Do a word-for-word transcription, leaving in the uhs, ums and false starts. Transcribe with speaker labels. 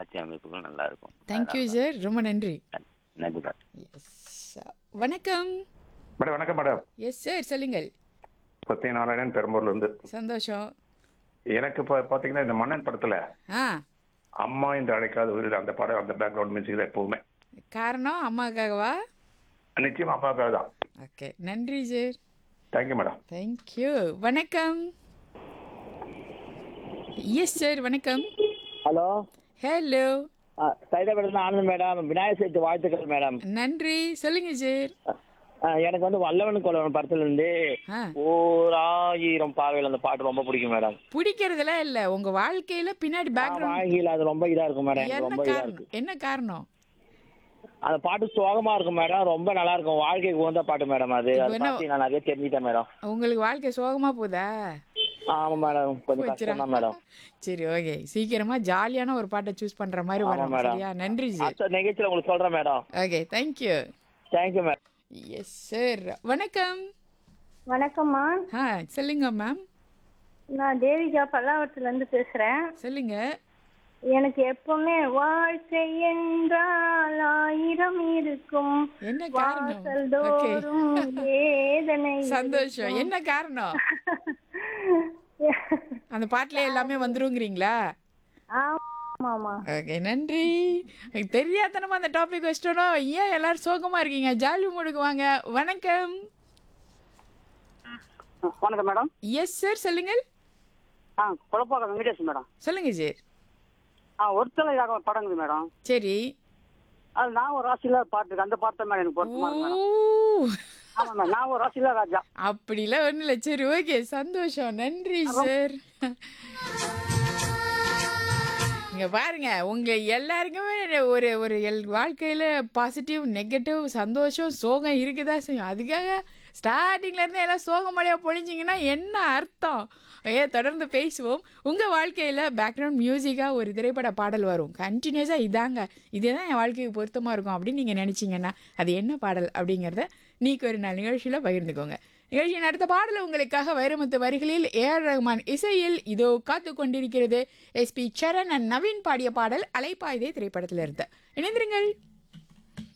Speaker 1: காட்சி அமைப்புகள் நல்லா இருக்கும்.
Speaker 2: தேங்க்யூ
Speaker 1: அதனால தான்.
Speaker 2: சார். ரொம்ப நன்றி.
Speaker 1: நன்றி மேடம்.
Speaker 2: எஸ். வணக்கம்.
Speaker 3: மேடம் வணக்கம் மேடம்.
Speaker 2: எஸ் சார் சொல்லுங்கள்.
Speaker 3: சத்யநாராயணன் பெரம்பூர்ல இருந்து.
Speaker 2: சந்தோஷம்.
Speaker 3: எனக்கு இப்போ பார்த்தீங்கன்னா இந்த மன்னன் படத்துல
Speaker 2: ஆ
Speaker 3: அம்மா என்று அழைக்காத உயிர் அந்த படம் அந்த பேக்ரவுண்ட் மியூசிக் தான் எப்பவுமே.
Speaker 2: காரணம் அம்மாக்காகவா?
Speaker 3: நிச்சயம் அப்பாவுக்காக தான்.
Speaker 2: ஓகே நன்றி சார்.
Speaker 3: Thank you madam.
Speaker 2: தேங்க்யூ. வணக்கம். எஸ் சார் வணக்கம்.
Speaker 4: Hello
Speaker 2: hello.
Speaker 4: சைதாபேட்டில் Anand madam. Vinayagar Chaturthi வாழ்த்துக்கள் மேடம்.
Speaker 2: நன்றி. சொல்லுங்க சார்.
Speaker 4: அஹ், எனக்கு வந்து வல்லவன் கொல்லவன் படத்துல இருந்து
Speaker 2: ஆ
Speaker 4: ஓர் ஆயிரம் பார்வையில் அந்த பாட்டு ரொம்ப பிடிக்கும் மேடம்.
Speaker 2: பிடிக்கிறதுலாம் இல்ல உங்க வாழ்க்கையில பின்னாடி பேக்ரவுண்ட்
Speaker 4: வாழ்க்கையில் அது ரொம்ப இதா இருக்கும் மேடம். எனக்கு
Speaker 2: என்ன
Speaker 4: ரொம்ப இதா
Speaker 2: காரணம்?
Speaker 4: இருக்கு.
Speaker 2: என்ன காரணம்?
Speaker 4: அந்த பாட்டு சோகமா இருக்கும் மேடம். ரொம்ப நல்லா இருக்கும். வாழ்க்கைக்கு உகந்த பாட்டு மேடம். அது
Speaker 2: இப்ப
Speaker 4: அதை
Speaker 2: என்ன-
Speaker 4: பத்தி நான் நிறைய தெரிஞ்சுட்டேன் மேடம்.
Speaker 2: உங்களுக்கு வாழ்க்கை சோகமா போதா?
Speaker 4: ஆமா மேடம். கொஞ்சம்
Speaker 2: போச்சுடா.
Speaker 4: கஷ்டம் தான் மேடம்.
Speaker 2: சரி ஓகே சீக்கிரமா ஜாலியான ஒரு பாட்டை சூஸ் பண்ற மாதிரி
Speaker 4: ஆமா
Speaker 2: வரும்
Speaker 4: மேடம்.
Speaker 2: சரியா? நன்றி சார்.
Speaker 4: அடுத்த நிகழ்ச்சியில் உங்களுக்கு சொல்றேன் madam.
Speaker 2: Okay thank you.
Speaker 4: Thank you madam.
Speaker 2: Yes sir. வணக்கம்.
Speaker 5: வணக்கம்மா.
Speaker 2: ஆ சொல்லுங்க மேம்.
Speaker 5: நான் தேவிகா பல்லாவரத்துல இருந்து பேசுறேன்.
Speaker 2: சொல்லுங்க.
Speaker 5: எனக்கு எப்பவுமே வாழ்க்கை என்றால் ஆயிரம் இருக்கும்,
Speaker 2: என்ன காரணம்?
Speaker 5: வாசல்
Speaker 2: ஓகே
Speaker 5: தோறும் வேதனை
Speaker 2: சந்தோஷம்.
Speaker 5: இருக்கும்.
Speaker 2: என்ன காரணம்? அந்த பாட்டுல எல்லாமே வந்துருங்கிறீங்களா?
Speaker 5: ஆமாமா.
Speaker 2: ஓகே நன்றி. எனக்கு தெரியாதனமா அந்த டாபிக் வச்சிட்டோம். ஏன் எல்லாரும் சோகமா இருக்கீங்க? ஜாலி மூடுக்கு வாங்க. வணக்கம்.
Speaker 6: வணக்கம் மேடம்.
Speaker 2: எஸ் சார் சொல்லுங்கள்.
Speaker 6: ஆ குழப்பாக்கம் வெங்கடேஷ் மேடம்.
Speaker 2: சொல்லுங்க சார்.
Speaker 6: ஆ ஒருத்தலையாக படங்குது மேடம்.
Speaker 2: சரி.
Speaker 6: அது நான் ஒரு ராசியில பாட்டு இருக்கு. அந்த பாட்டு தான் மேடம் எனக்கு பொருத்தமா இருக்கு மேடம்.
Speaker 2: ஓ
Speaker 6: ஆமா மேடம். நான் ஒரு ராசியில ராஜா.
Speaker 2: அப்படிலாம் ஒன்றும் இல்லை. சரி ஓகே சந்தோஷம். நன்றி சார். இங்க பாருங்க உங்க எல்லாருக்குமே ஒரு ஒரு எல் வாழ்க்கையில பாசிட்டிவ் நெகட்டிவ் சந்தோஷம் சோகம் இருக்குதா செய்யும். அதுக்காக ஸ்டார்டிங்ல இருந்து எல்லாம் சோகமலையாக பொழிஞ்சிங்கன்னா என்ன அர்த்தம்? ஏ தொடர்ந்து பேசுவோம். உங்கள் வாழ்க்கையில் பேக்ரவுண்ட் மியூசிக்காக ஒரு திரைப்பட பாடல் வரும் கண்டினியூஸாக. இதாங்க இதுதான் என் வாழ்க்கைக்கு பொருத்தமாக இருக்கும் அப்படின்னு நீங்கள் நினச்சிங்கன்னா அது என்ன பாடல் அப்படிங்கிறத நீக்கு ஒரு நாள் நிகழ்ச்சியில் பகிர்ந்துக்கோங்க. நிகழ்ச்சியின் அடுத்த பாடல் உங்களுக்காக வைரமுத்து வரிகளில் ஏ ஆர் ரஹ்மான் இசையில் இதோ காத்து கொண்டிருக்கிறது. எஸ்பி சரண் அண்ட் நவீன் பாடிய பாடல் அலைப்பாய்தே திரைப்படத்தில் இருந்து. இணைந்திருங்கள்.